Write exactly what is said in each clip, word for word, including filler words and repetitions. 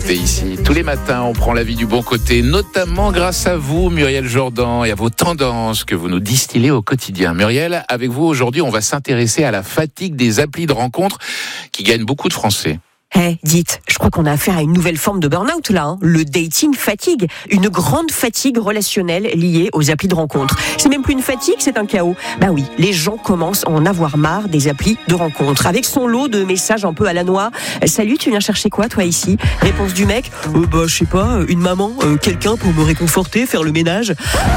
côté ici. Tous les matins, on prend la vie du bon côté, notamment grâce à vous, Muriel Jourdan, et à vos tendances que vous nous distillez au quotidien. Muriel, avec vous aujourd'hui, on va s'intéresser à la fatigue des applis de rencontres qui gagnent beaucoup de Français. Eh, hey, dites, je crois qu'on a affaire à une nouvelle forme de burn-out là, hein. Le dating fatigue, une grande fatigue relationnelle liée aux applis de rencontre. C'est même plus une fatigue, c'est un chaos. Bah oui, les gens commencent à en avoir marre des applis de rencontre. Avec son lot de messages un peu à la noix. Salut, tu viens chercher quoi toi ici ? Réponse du mec, euh, bah je sais pas, une maman, euh, quelqu'un pour me réconforter, faire le ménage.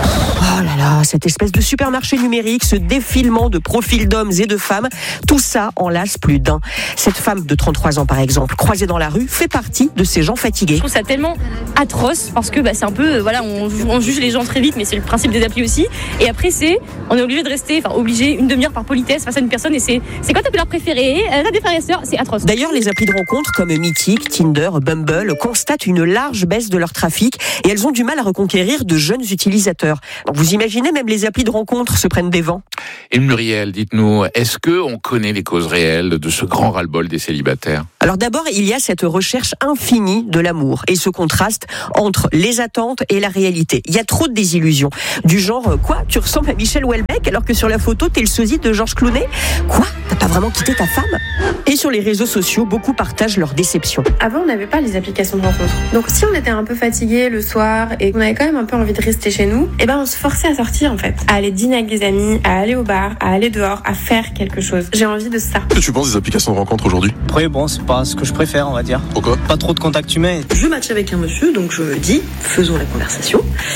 Oh là là, cette espèce de supermarché numérique, ce défilement de profils d'hommes et de femmes, tout ça en lasse plus d'un. Cette femme de trente-trois ans par exemple, croisée dans la rue, fait partie de ces gens fatigués. Je trouve ça tellement atroce parce que bah, c'est un peu, euh, voilà, on, on juge les gens très vite, mais c'est le principe des applis aussi. Et après, c'est, on est obligé de rester, enfin obligé une demi-heure par politesse face à une personne. Et c'est, c'est quoi ta couleur préférée ? T'as des frères et sœurs ? C'est atroce. D'ailleurs, les applis de rencontre comme Mythic, Tinder, Bumble constatent une large baisse de leur trafic et elles ont du mal à reconquérir de jeunes utilisateurs. Donc vous imaginez, même les applis de rencontre se prennent des vents. Et Muriel, dites-nous, est-ce qu'on connaît les causes réelles de ce grand ras-le-bol des célibataires ? Alors d'abord, il y a cette recherche infinie de l'amour et ce contraste entre les attentes et la réalité. Il y a trop de désillusions. Du genre, quoi ? Tu ressembles à Michel Houellebecq alors que sur la photo, t'es le sosie de Georges Clooney ? Quoi ? T'as pas vraiment quitté ta femme ? Et sur les réseaux sociaux, beaucoup partagent leur déception. Avant, on n'avait pas les applications de rencontre. Donc si on était un peu fatigué le soir et qu'on avait quand même un peu envie de rester chez nous, eh ben on se forçait à sortir en fait, à aller dîner avec des amis, à aller au bar, à aller dehors, à faire quelque chose. J'ai envie de ça. Qu'est-ce que tu penses des applications de rencontre aujourd'hui ? Après, bon, c'est pas ce que je préfère, on va dire. Pourquoi ? Pas trop de contact humain. Je match avec un monsieur, donc je me dis, faisons la conversation.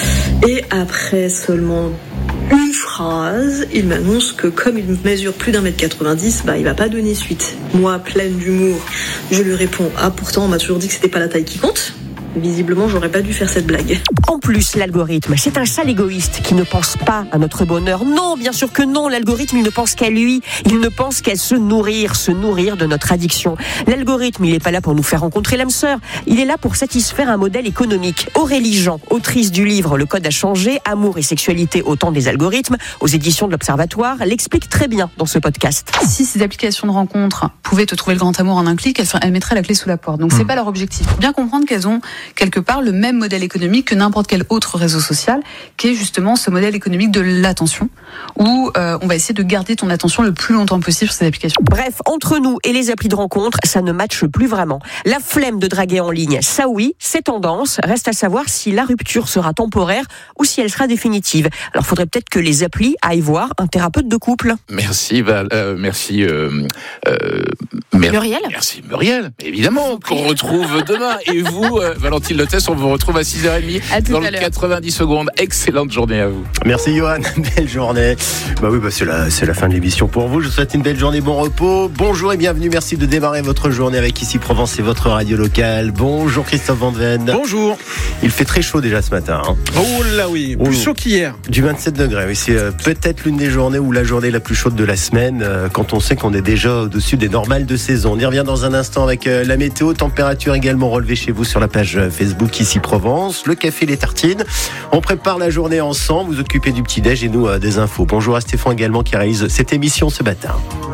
Et après seulement une phrase, il m'annonce que comme il mesure plus d'un mètre quatre-vingt-dix, bah il va pas donner suite. Moi, pleine d'humour, je lui réponds, ah pourtant on m'a toujours dit que c'était pas la taille qui compte. Visiblement, j'aurais pas dû faire cette blague. En plus, l'algorithme, c'est un sale égoïste qui ne pense pas à notre bonheur. Non, bien sûr que non, l'algorithme, il ne pense qu'à lui. Il ne pense qu'à se nourrir, se nourrir de notre addiction. L'algorithme, il n'est pas là pour nous faire rencontrer l'âme sœur. Il est là pour satisfaire un modèle économique. Aurélie Jean, autrice du livre Le Code a changé, Amour et sexualité au temps des algorithmes, aux éditions de l'Observatoire, l'explique très bien dans ce podcast. Si ces applications de rencontre pouvaient te trouver le grand amour en un clic, elles, elles mettraient la clé sous la porte. Donc c'est pas leur objectif. Faut bien comprendre qu'elles ont quelque part le même modèle économique que n'importe quel autre réseau social, qui est justement ce modèle économique de l'attention, où euh, on va essayer de garder ton attention le plus longtemps possible sur ces applications. Bref, entre nous et les applis de rencontre, ça ne matche plus vraiment. La flemme de draguer en ligne, ça oui, c'est tendance. Reste à savoir si la rupture sera temporaire ou si elle sera définitive. Alors, faudrait peut-être que les applis aillent voir un thérapeute de couple. Merci Val, euh, merci euh, euh, mer- Muriel. Merci Muriel, évidemment, qu'on retrouve demain. Et vous, euh, Valentine Lotès, on vous retrouve à six heures trente dans le quatre-vingt-dix secondes. Excellente journée à vous. Merci Johan, belle journée. Bah oui, bah c'est la, c'est la fin de l'émission pour vous. Je vous souhaite une belle journée, bon repos. Bonjour et bienvenue. Merci de démarrer votre journée avec Ici Provence et votre radio locale. Bonjour Christophe Van Ven. Bonjour. Il fait très chaud déjà ce matin. Hein. Oh là oui, plus oh. chaud qu'hier. Du vingt-sept degrés, oui. C'est euh, peut-être l'une des journées ou la journée la plus chaude de la semaine euh, quand on sait qu'on est déjà au-dessus des normales de saison. On y revient dans un instant avec euh, la météo. Température également relevée chez vous sur la page Facebook Ici Provence. Le café, les tartines. On prépare la journée ensemble. Vous occupez du petit-déj et nous euh, des infos. Bonjour à Stéphane également qui réalise cette émission ce matin.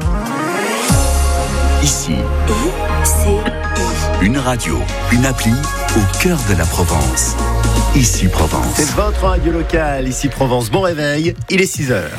Ici, une radio, une appli au cœur de la Provence. Ici Provence. C'est votre radio locale, Ici Provence. Bon réveil, il est six heures.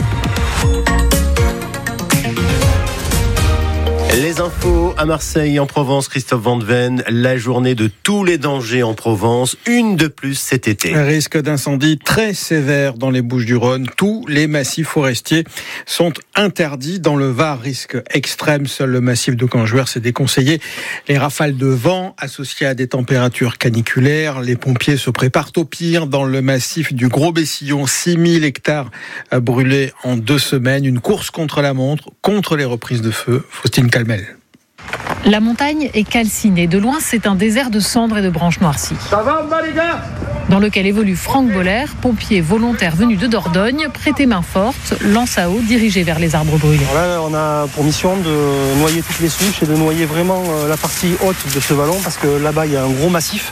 Les infos à Marseille, en Provence, Christophe Van Ven, la journée de tous les dangers en Provence, une de plus cet été. Un risque d'incendie très sévère dans les Bouches-du-Rhône. Tous les massifs forestiers sont interdits. Dans le Var, risque extrême. Seul le massif de Canjuer s'est déconseillé. Les rafales de vent associées à des températures caniculaires. Les pompiers se préparent au pire. Dans le massif du Gros-Bessillon, six mille hectares brûlés en deux semaines. Une course contre la montre, contre les reprises de feu. Faustine Calmel. La montagne est calcinée. De loin, c'est un désert de cendres et de branches noircies. Ça va, les gars ? Dans lequel évolue Franck Boller, pompier volontaire venu de Dordogne, prêté main forte, lance à eau dirigé vers les arbres brûlés. Là, on a pour mission de noyer toutes les souches et de noyer vraiment la partie haute de ce vallon parce que là-bas, il y a un gros massif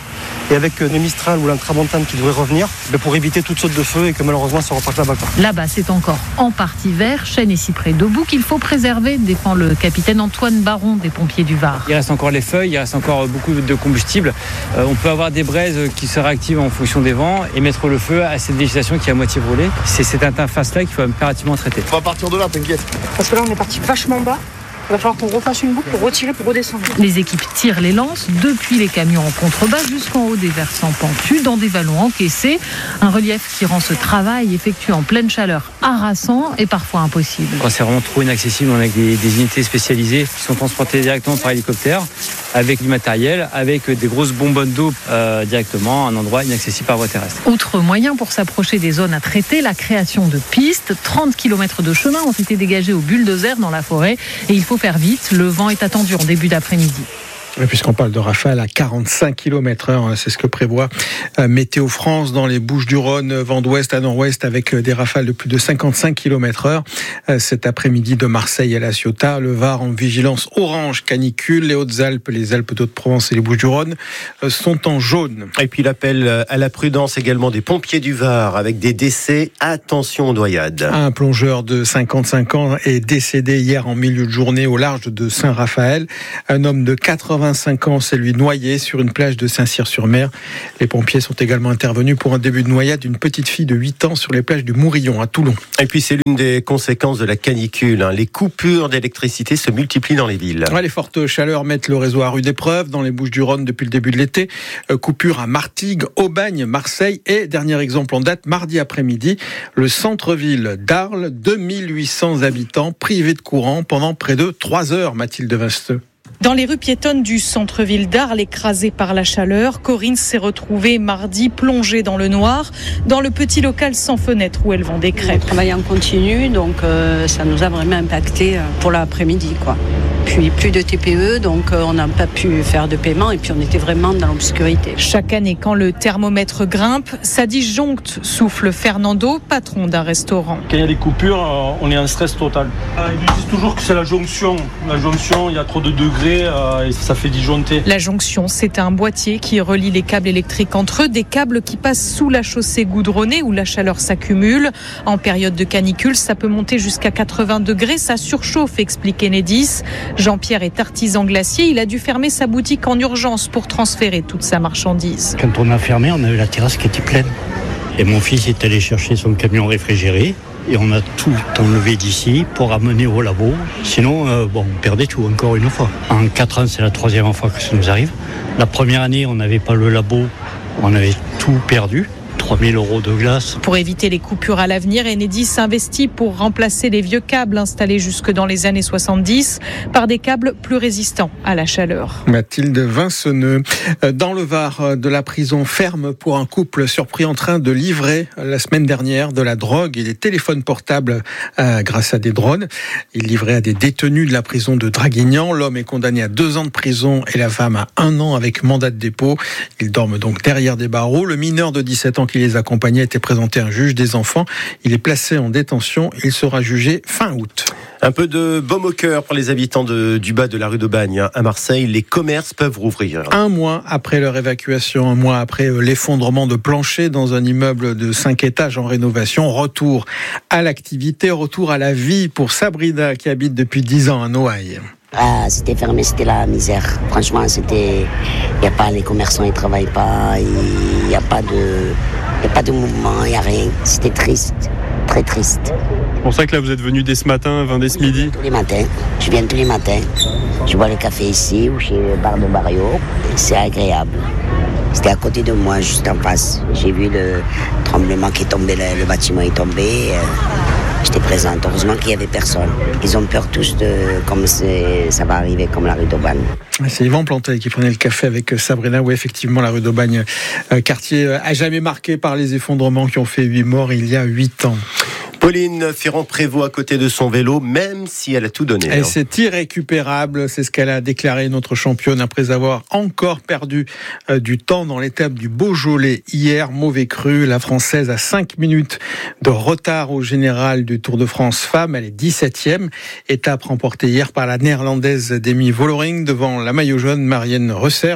Et avec le Mistral ou l'intramontane qui devrait revenir, ben pour éviter toute saute de feu et que malheureusement ça reparte là-bas. Quoi. Là-bas, c'est encore en partie vert, chênes et cyprès debout qu'il faut préserver, défend le capitaine Antoine Baron des pompiers du Var. Il reste encore les feuilles, il reste encore beaucoup de combustible. Euh, on peut avoir des braises qui se réactivent en fonction des vents et mettre le feu à cette végétation qui est à moitié brûlée. C'est cette interface-là qu'il faut impérativement traiter. On va partir de là, t'inquiète. Parce que là, on est parti vachement bas. Il va falloir qu'on refasse une boucle pour retirer, pour redescendre. Les équipes tirent les lances depuis les camions en contrebas jusqu'en haut des versants pentus, dans des vallons encaissés. Un relief qui rend ce travail effectué en pleine chaleur harassant et parfois impossible. Quand c'est vraiment trop inaccessible, on a des, des unités spécialisées qui sont transportées directement par hélicoptère, avec du matériel, avec des grosses bonbonnes d'eau euh, directement à un endroit inaccessible par voie terrestre. Autre moyen pour s'approcher des zones à traiter, la création de pistes. trente kilomètres de chemin ont été dégagés au bulldozer dans la forêt et il faut faire vite. Le vent est attendu en début d'après-midi. Puisqu'on parle de rafales à quarante-cinq kilomètres heure, c'est ce que prévoit Météo France dans les Bouches-du-Rhône, vent d'ouest à nord-ouest avec des rafales de plus de cinquante-cinq kilomètres heure. Cet après-midi de Marseille à La Ciotat, le Var en vigilance orange canicule, les Hautes-Alpes, les Alpes d'Haute-Provence et les Bouches-du-Rhône sont en jaune. Et puis l'appel à la prudence également des pompiers du Var avec des décès. Attention aux noyades. Un plongeur de cinquante-cinq ans est décédé hier en milieu de journée au large de Saint-Raphaël. Un homme de quatre-vingt-cinq ans s'est lui noyé sur une plage de Saint-Cyr-sur-Mer. Les pompiers sont également intervenus pour un début de noyade d'une petite fille de huit ans sur les plages du Mourillon à Toulon. Et puis c'est l'une des conséquences de la canicule. Hein. Les coupures d'électricité se multiplient dans les villes. Ouais, les fortes chaleurs mettent le réseau à rude épreuve dans les Bouches-du-Rhône depuis le début de l'été. Euh, coupure à Martigues, Aubagne, Marseille et, dernier exemple en date, mardi après-midi, le centre-ville d'Arles, deux mille huit cents habitants privés de courant pendant près de trois heures, Mathilde Vasteux. Dans les rues piétonnes du centre-ville d'Arles, écrasées par la chaleur, Corinne s'est retrouvée mardi plongée dans le noir, dans le petit local sans fenêtre où elle vend des crêpes. On travaille en continu, donc euh, ça nous a vraiment impacté pour l'après-midi, quoi. Puis plus de T P E, donc euh, on n'a pas pu faire de paiement et puis on était vraiment dans l'obscurité. Chaque année, quand le thermomètre grimpe, ça disjoncte, souffle Fernando, patron d'un restaurant. Quand il y a des coupures, on est en stress total. Ils disent toujours que c'est la jonction. La jonction, il y a trop de degrés et ça fait disjoncter. La jonction, c'est un boîtier qui relie les câbles électriques entre eux, des câbles qui passent sous la chaussée goudronnée où la chaleur s'accumule. En période de canicule, ça peut monter jusqu'à quatre-vingts degrés, ça surchauffe, explique Enedis. Jean-Pierre est artisan glacier, il a dû fermer sa boutique en urgence pour transférer toute sa marchandise. Quand on a fermé, on avait la terrasse qui était pleine. Et mon fils est allé chercher son camion réfrigéré. Et on a tout enlevé d'ici pour amener au labo. Sinon, euh, bon, on perdait tout encore une fois. En quatre ans, c'est la troisième fois que ça nous arrive. La première année, on n'avait pas le labo. On avait tout perdu. trois mille euros de glace. Pour éviter les coupures à l'avenir, Enedis investit pour remplacer les vieux câbles installés jusque dans les années soixante-dix par des câbles plus résistants à la chaleur. Mathilde Vinceneux. Dans le Var, de la prison ferme pour un couple surpris en train de livrer la semaine dernière de la drogue et des téléphones portables euh, grâce à des drones. Il livrait à des détenus de la prison de Draguignan. L'homme est condamné à deux ans de prison et la femme à un an avec mandat de dépôt. Ils dorment donc derrière des barreaux. Le mineur de dix-sept ans qui les accompagnait a été présenté à un juge des enfants. Il est placé en détention. Il sera jugé fin août. Un peu de baume au cœur pour les habitants de, du bas de la rue d'Aubagne. À Marseille, les commerces peuvent rouvrir. Un mois après leur évacuation, un mois après l'effondrement de plancher dans un immeuble de cinq étages en rénovation, retour à l'activité, retour à la vie pour Sabrina qui habite depuis dix ans à Noailles. Ah, c'était fermé, c'était la misère. Franchement, c'était, il y a pas les commerçants, ils travaillent pas, il y a pas de, il y a pas de mouvement, il y a rien. C'était triste, très triste. C'est pour ça que là vous êtes venu dès ce matin, enfin dès ce midi. Tous les matins, je viens tous les matins. Je bois le café ici ou chez le bar de Barrio. C'est agréable. C'était à côté de moi, juste en face. J'ai vu le tremblement qui est tombé, le, le bâtiment est tombé. J'étais présente. Heureusement qu'il n'y avait personne. Ils ont peur tous de comme c'est, ça va arriver comme la rue d'Aubagne. C'est Yvan Plantel qui prenait le café avec Sabrina. Oui, effectivement, la rue d'Aubagne, euh, quartier à jamais marqué par les effondrements qui ont fait huit morts il y a huit ans. Pauline Ferrand-Prévôt à côté de son vélo, même si elle a tout donné. Et c'est irrécupérable, c'est ce qu'elle a déclaré, notre championne, après avoir encore perdu euh, du temps dans l'étape du Beaujolais hier. Mauvais cru, la Française a cinq minutes de retard au général du Tour de France Femmes. Elle est dix-septième. Étape remportée hier par la Néerlandaise Demi Vollering devant la maillot jaune Marianne Reusser.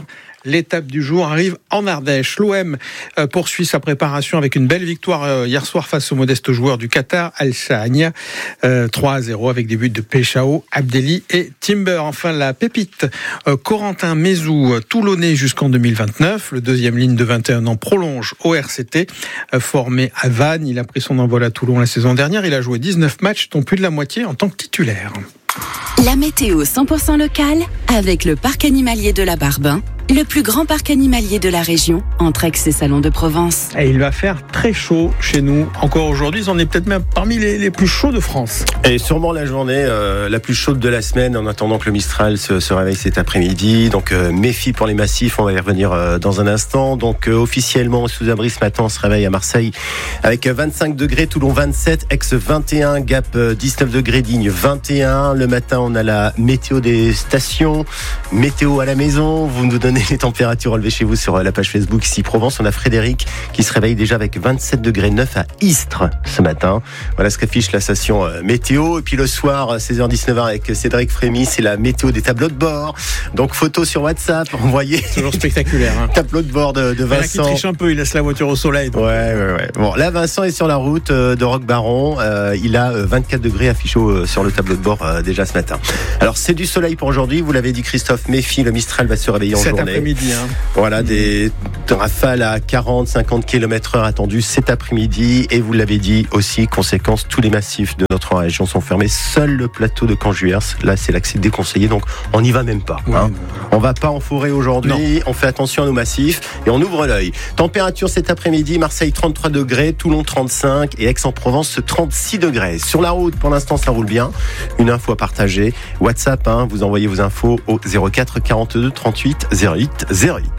L'étape du jour arrive en Ardèche. L'O M poursuit sa préparation avec une belle victoire hier soir face au modeste joueur du Qatar, Al Shahania, trois à zéro avec des buts de Péchao, Abdelli et Timber. Enfin, la pépite Corentin Mézou, toulonnais jusqu'en deux mille vingt-neuf. Le deuxième ligne de vingt et un ans prolonge au R C T. Formé à Vannes, il a pris son envol à Toulon la saison dernière. Il a joué dix-neuf matchs, dont plus de la moitié en tant que titulaire. La météo cent pour cent locale avec le parc animalier de la Barbin, le plus grand parc animalier de la région, entre Aix et Salon de Provence. Et il va faire très chaud chez nous. Encore aujourd'hui, on est peut-être même parmi les, les plus chauds de France. Et sûrement la journée euh, la plus chaude de la semaine, en attendant que le Mistral se, se réveille cet après-midi. Donc euh, méfie pour les massifs, on va y revenir euh, dans un instant. Donc euh, officiellement, sous abri ce matin, on se réveille à Marseille avec vingt-cinq degrés, Toulon vingt-sept, Aix vingt et un, Gap euh, dix-neuf degrés, Digne vingt et un. Le matin, on a la météo des stations, météo à la maison. Vous nous donnez les températures relevées chez vous sur la page Facebook ici Provence. On a Frédéric qui se réveille déjà avec vingt-sept degrés neuf à Istres ce matin. Voilà ce qu'affiche la station météo. Et puis le soir, seize heures dix-neuf heures avec Cédric Frémy, c'est la météo des tableaux de bord. Donc photo sur WhatsApp, envoyez. Toujours spectaculaire. Hein. Tableau de bord de, de Vincent. Il triche un peu, il laisse la voiture au soleil. Donc. Ouais, ouais, ouais. Bon, là Vincent est sur la route de Roquebaron. Euh, il a vingt-quatre degrés affichés sur le tableau de bord euh, déjà ce matin. Alors c'est du soleil pour aujourd'hui. Vous l'avez dit Christophe, méfie, le Mistral va se réveiller en cet journée. Après-midi, hein. Voilà, des rafales à quarante à cinquante kilomètres heure attendues cet après-midi. Et vous l'avez dit aussi, conséquence, tous les massifs de notre région sont fermés. Seul le plateau de Canjuers, là c'est l'accès déconseillé, donc on n'y va même pas. Ouais, hein. On va pas en forêt aujourd'hui, non. On fait attention à nos massifs et on ouvre l'œil. Température cet après-midi, Marseille trente-trois degrés, Toulon trente-cinq et Aix-en-Provence trente-six degrés. Sur la route, pour l'instant ça roule bien. Une info à partager. WhatsApp, hein, vous envoyez vos infos au zéro quatre quarante-deux trente-huit zéro huit zéro huit.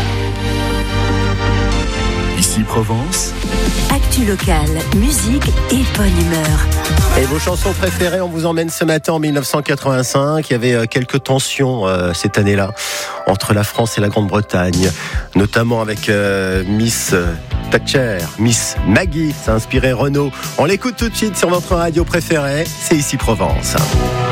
Ici Provence. Actu locale, musique et bonne humeur. Et vos chansons préférées, on vous emmène ce matin en dix-neuf cent quatre-vingt-cinq. Il y avait quelques tensions euh, cette année-là entre la France et la Grande-Bretagne, notamment avec euh, Miss Thatcher, Miss Maggie. Ça a inspiré Renaud. On l'écoute tout de suite sur votre radio préférée. C'est Ici Provence.